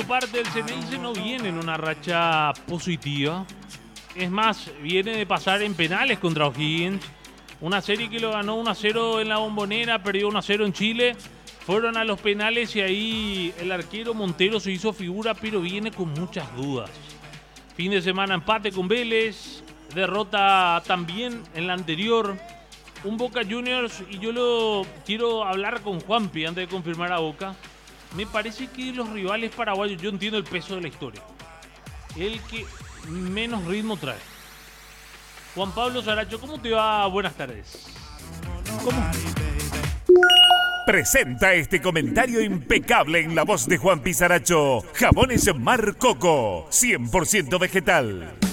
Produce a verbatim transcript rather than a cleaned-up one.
parte, el Ceneice no viene en una racha positiva. Es más, viene de pasar en penales contra O'Higgins. Una serie que lo ganó uno a cero en la Bombonera, perdió uno a cero en Chile. Fueron a los penales y ahí el arquero Montero se hizo figura, pero viene con muchas dudas. Fin de semana empate con Vélez, derrota también en la anterior. Un Boca Juniors, y yo lo quiero hablar con Juanpi antes de confirmar a Boca. Me parece que los rivales paraguayos, yo entiendo el peso de la historia, el que menos ritmo trae. Juan Pablo Saracho, ¿cómo te va? Buenas tardes. ¿Cómo? Presenta este comentario impecable en la voz de Juan Pizaracho. Jabones Mar Coco, cien por ciento vegetal.